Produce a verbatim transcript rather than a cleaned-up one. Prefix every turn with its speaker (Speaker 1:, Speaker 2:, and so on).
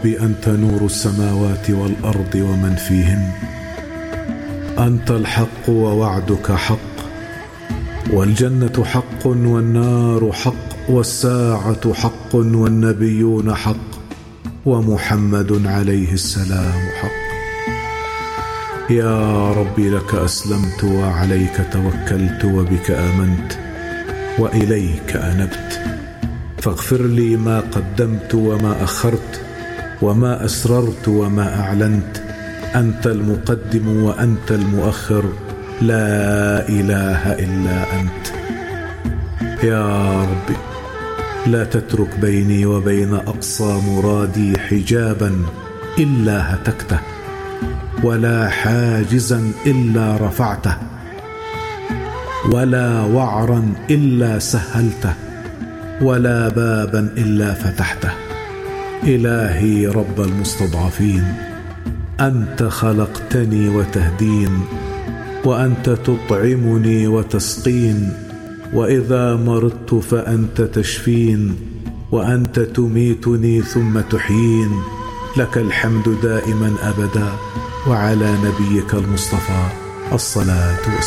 Speaker 1: أنت نور السماوات والأرض ومن فيهن. أنت الحق ووعدك حق، والجنة حق والنار حق، والساعة حق والنبيون حق، ومحمد عليه السلام حق. يا ربي لك أسلمت وعليك توكلت وبك آمنت وإليك أنبت، فاغفر لي ما قدمت وما أخرت وما أسررت وما أعلنت. أنت المقدم وأنت المؤخر، لا إله إلا أنت. يا ربي لا تترك بيني وبين أقصى مرادي حجابا إلا هتكته، ولا حاجزا إلا رفعته، ولا وعرا إلا سهلته، ولا بابا إلا فتحته. إلهي رب المستضعفين، أنت خلقتني وتهدين، وأنت تطعمني وتسقين، وإذا مرضت فأنت تشفين، وأنت تميتني ثم تحيين. لك الحمد دائما أبدا، وعلى نبيك المصطفى الصلاة والسلام.